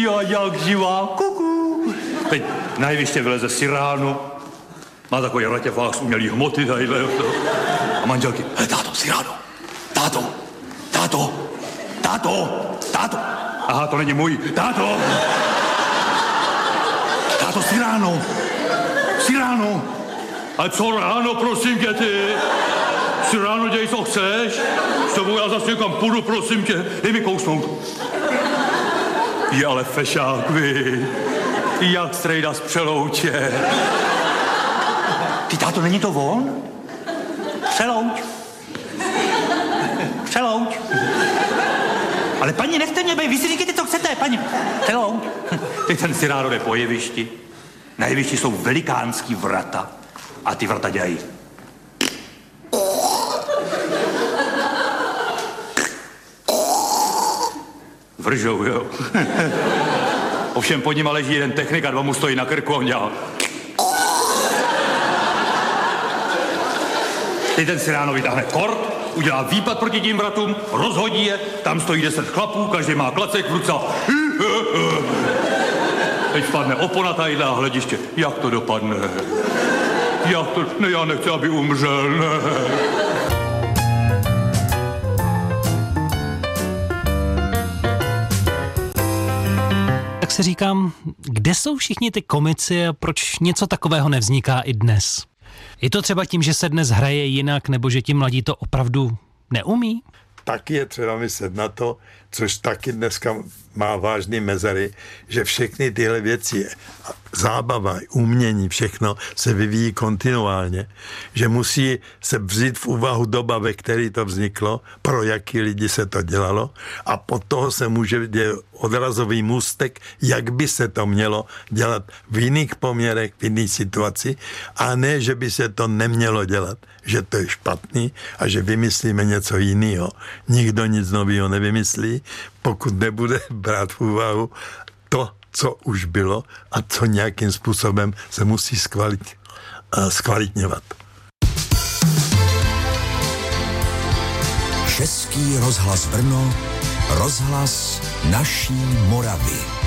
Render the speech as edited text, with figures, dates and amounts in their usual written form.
Já jak živá, kuku. Teď na jeviště vyleze Cyrano, má takový raťafák z umělý hmoty tadyhle. A manželky, táto, Cyrano, táto. Aha, to není můj, táto, Cyrano. Ale co ráno, prosím tě, ty? Cyrano, děj, co chceš? S tebou já zase někam půjdu, prosím tě. Dej mi kousnout. Je ale fešák, vy. Jak strejda z Přelouče. Ty, táto, není to on? Přelouč. Ale paní, nechte mě, vy si říkejte, co chcete, paní. Přelouč. Teď ten Cyrano jde po jevišti. Na jevišti jsou velikánský vrata. A ty vrata dělají. Vržou, jo. Ovšem pod nima leží jeden technik a dva mu stojí na krku a on dělá. Teď ten Cyrano vytáhne kort, udělá výpad proti tím vratům, rozhodí je, tam stojí 10 chlapů, každý má klacek v ruce. Teď spadne opona tadyhle a hlediště. Jak to dopadne? Ne, já nechci, aby umřel, ne. Tak si říkám, kde jsou všichni ty komici a proč něco takového nevzniká i dnes? Je to třeba tím, že se dnes hraje jinak, nebo že ti mladí to opravdu neumí? Taky je třeba myslet na to, což taky dneska má vážný mezery, že všechny tyhle věci, zábava, umění, všechno se vyvíjí kontinuálně, že musí se vzít v úvahu doba, ve které to vzniklo, pro jaký lidi se to dělalo a pod toho se může dělat odrazový můstek, jak by se to mělo dělat v jiných poměrech, v jiných situaci a ne, že by se to nemělo dělat, že to je špatný a že vymyslíme něco jiného. Nikdo nic nového nevymyslí, pokud nebude brát v úvahu to, co už bylo a co nějakým způsobem se musí zkvalitňovat. Český rozhlas Brno, rozhlas naší Moravy.